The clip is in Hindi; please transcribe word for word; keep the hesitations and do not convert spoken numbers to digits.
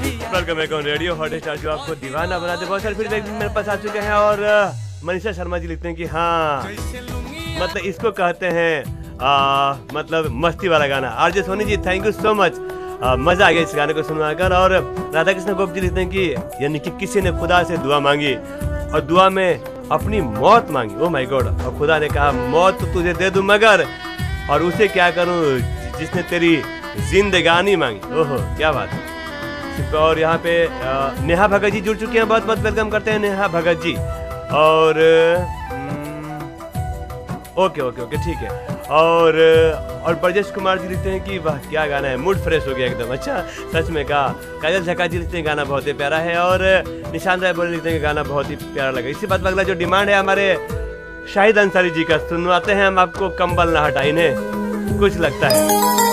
Welcome back on radio hot star, जो आपको दीवाना बना दे। बहुत सारे फीडबैक मेरे पास आ चुके हैं और मनीषा शर्मा जी लिखते हैं कि हाँ, मतलब इसको कहते हैं आ, मतलब मस्ती वाला गाना। RJ Soni ji thank you so much, मजा आ गया इस गाने को सुनवाकर। और राधा कृष्ण गोप जी लिखते हैं कि यानी कि किसी ने खुदा से दुआ मांगी और दुआ में अपनी मौत मांगी। ओ माय गॉड, और खुदा ने कहा मौत तो तुझे दे दूं मगर, और उसे क्या करूं जिसने तेरी जिंदगानी मांगी। ओहो क्या बात है। और यहाँ पे नेहा भगत जी जुड़ चुके हैं, बहुत बहुत वेलकम करते हैं नेहा भगत जी। और ओके ओके ओके ठीक है। और और ब्रजेश कुमार जी लिखते हैं कि वाह क्या गाना है, मूड फ्रेश हो गया एकदम। अच्छा सच में कहा। काजल झक्का जी लिखते हैं गाना बहुत ही प्यारा है। और निशान राय बोले लिखते हैं गाना बहुत ही प्यारा लगा। इसी बात पर अगला जो डिमांड है हमारे शाहिद अंसारी जी का, सुनवाते हैं हम आपको कंबल ना हटा, इन्हें कुछ लगता है।